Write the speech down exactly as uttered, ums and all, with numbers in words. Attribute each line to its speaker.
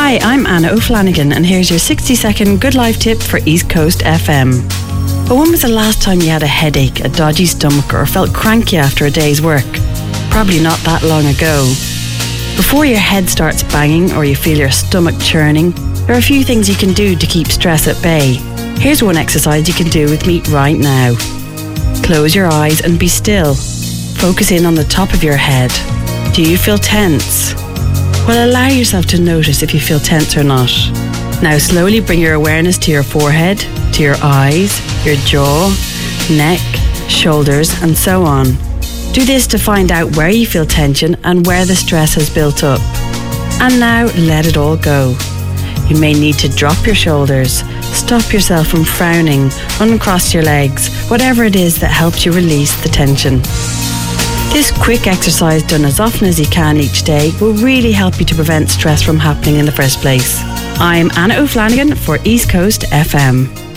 Speaker 1: Hi, I'm Anna O'Flanagan, and here's your sixty second Good Life tip for East Coast F M. But when was the last time you had a headache, a dodgy stomach, or felt cranky after a day's work? Probably not that long ago. Before your head starts banging or you feel your stomach churning, there are a few things you can do to keep stress at bay. Here's one exercise you can do with me right now. Close your eyes and be still. Focus in on the top of your head. Do you feel tense? Well, allow yourself to notice if you feel tense or not. Now slowly bring your awareness to your forehead, to your eyes, your jaw, neck, shoulders, and so on. Do this to find out where you feel tension and where the stress has built up. And now let it all go. You may need to drop your shoulders, stop yourself from frowning, uncross your legs, whatever it is that helps you release the tension. This quick exercise done as often as you can each day will really help you to prevent stress from happening in the first place. I'm Anna O'Flanagan for East Coast F M.